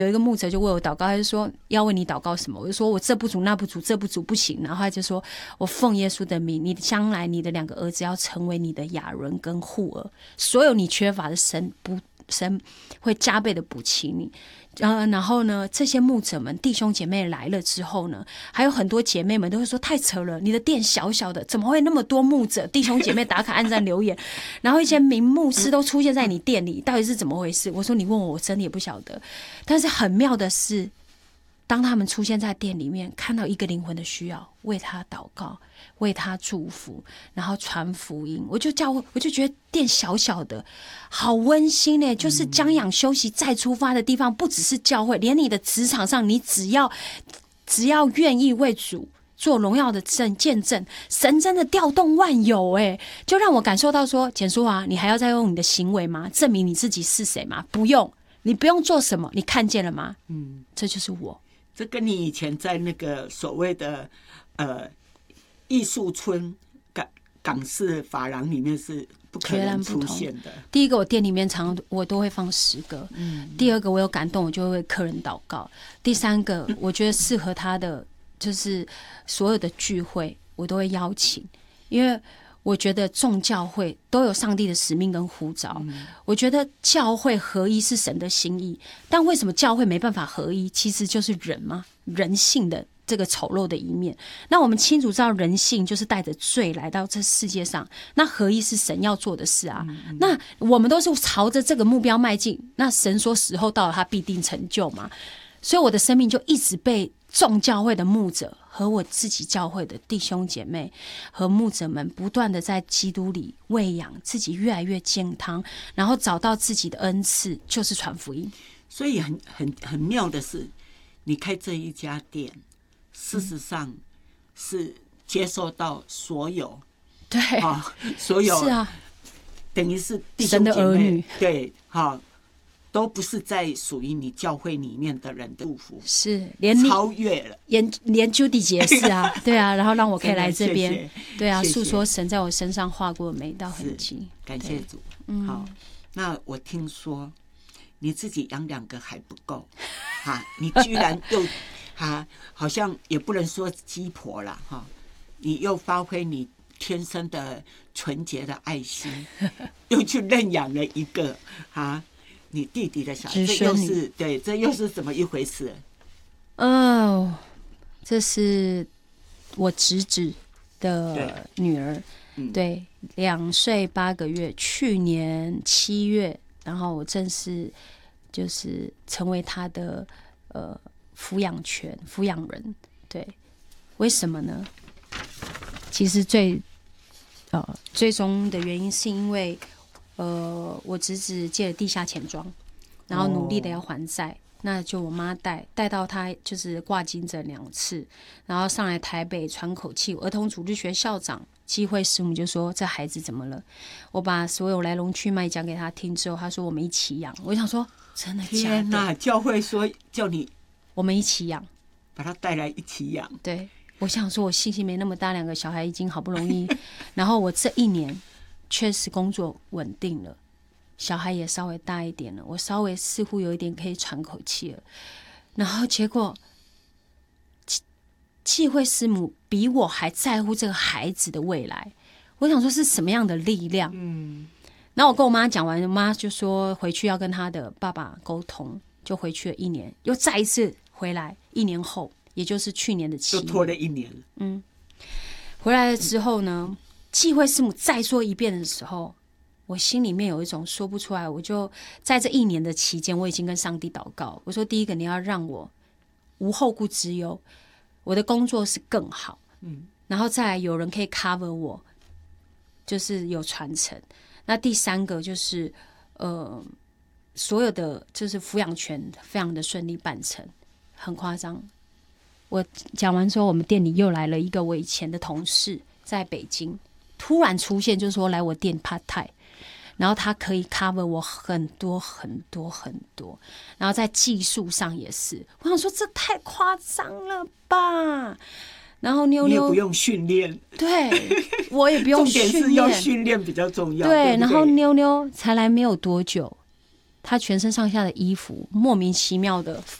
有一个牧者就为我祷告，他就说要为你祷告什么？我就说我这不足那不足，这不足不行。然后他就说我奉耶稣的名，你将来你的2个儿子要成为你的亚伦跟户尔，所有你缺乏的神会加倍的补齐你。然后呢，这些牧者们弟兄姐妹来了之后呢，还有很多姐妹们都会说太扯了，你的店小小的怎么会那么多牧者弟兄姐妹打卡按赞留言，然后一些名牧师都出现在你店里，到底是怎么回事？我说你问我真的也不晓得。但是很妙的是，当他们出现在店里面，看到一个灵魂的需要，为他祷告，为他祝福，然后传福音，我就觉得店小小的好温馨耶，就是将养休息再出发的地方，不只是教会，连你的职场上，你只要愿意为主做荣耀的见证，神真的调动万有耶，就让我感受到说，简书啊，你还要再用你的行为吗？证明你自己是谁吗？不用，你不用做什么，你看见了吗？这就是我。 这跟你以前在那个所谓的艺术村港式发廊里面是不可能出现的。 第一个，我店里面我都会放诗歌。第二个，我有感动，我就会为客人祷告。第三个，我觉得适合他的就是所有的聚会，我都会邀请，因为我觉得众教会都有上帝的使命跟呼召。我觉得教会合一是神的心意，但为什么教会没办法合一？其实就是人嘛，人性的这个丑陋的一面。那我们清楚知道人性就是带着罪来到这世界上，那合一是神要做的事啊。那我们都是朝着这个目标迈进，那神说时候到了，他必定成就嘛。所以我的生命就一直被众教会的牧者和我自己教会的弟兄姐妹和牧者们不断的在基督里喂养自己，越来越健康，然后找到自己的恩赐，就是传福音。 所以很妙的是，你开这一家店，事实上是接受到所有对所有是啊， 等于是弟兄姐妹神的儿女， 对都不是在属于你教会里面的人的祝福， 是连你超越了， 连 Judy 姐是啊，对啊，然后让我可以来这边， 谢谢对啊， 谢谢诉说神在我身上画过的每一道痕迹， 感谢主。好，那我听说你自己养2个还不够，你居然又好像也不能说鸡婆了哈，你又发挥你天生的纯洁的爱心，又去认养了一个你弟弟的小孩，这又是怎么一回事？ 这是我侄子的女儿，对，2岁8个月，去年7月，然后我正式就是成为她的抚养人。对，为什么呢？其实最终的原因是因为我侄子借了地下钱庄，然后努力的要还债，那就我妈带到他就是挂金诊2次，然后上来台北喘口气。儿童主日学校长机会师母就说这孩子怎么了？我把所有来龙去脉讲给他听之后，他说我们一起养。我想说真的假的？ 天哪！教会说叫你我们一起养， 把他带来一起养。 对，我想说我信心没那么大，2个小孩已经好不容易，然后我这1年确实工作稳定了，小孩也稍微大一点了，我稍微似乎有一点可以喘口气了。然后结果忌讳师母比我还在乎这个孩子的未来，我想说是什么样的力量？然后我跟我妈讲完，我妈就说回去要跟她的爸爸沟通，就回去了1年，又再一次回来1年后，也就是去年的7月， 又拖了1年了。 回来了之后呢，忌讳师母再说一遍的时候，我心里面有一种说不出来。我就在这1年的期间，我已经跟上帝祷告，我说第一个你要让我无后顾之忧，我的工作是更好，然后再来有人可以 cover 我，就是有传承。那第3个就是所有的就是抚养权非常的顺利办成，很夸张。我讲完之后，我们店里又来了一个我以前的同事，在北京突然出现，就是说来我店 part time， 然后他可以 cover 我很多很多很多，然后在技术上也是，我想说这太夸张了吧。然后妞妞你也不用训练， 对，我也不用训练， 重点是要训练比较重要。 对， 对不对？ 然后妞妞才来没有多久， 他全身上下的衣服莫名其妙的